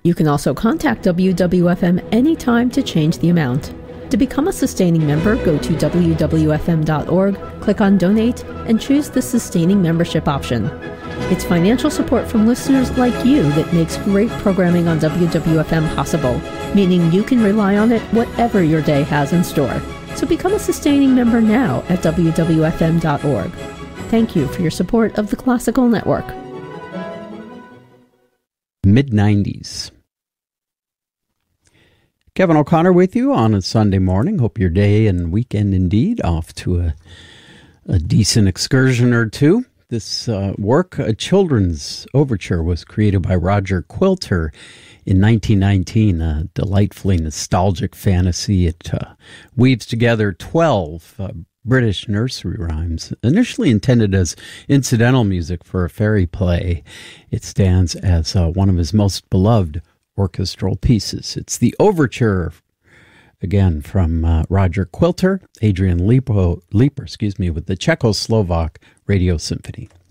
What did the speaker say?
You can also contact WWFM anytime to change the amount. To become a sustaining member, go to wwfm.org, click on Donate, and choose the Sustaining Membership option. It's financial support from listeners like you that makes great programming on WWFM possible, meaning you can rely on it whatever your day has in store. So become a sustaining member now at wwfm.org. Thank you for your support of the Classical Network. Mid-90s. Kevin O'Connor with you on a Sunday morning. Hope your day and weekend indeed off to a decent excursion or two. This work, a children's overture, was created by Roger Quilter in 1919, a delightfully nostalgic fantasy. It weaves together 12 British nursery rhymes, initially intended as incidental music for a fairy play. It stands as one of his most beloved orchestral pieces. It's the overture, again, from Roger Quilter, Adrian Leeper, with the Czechoslovak Radio Symphony.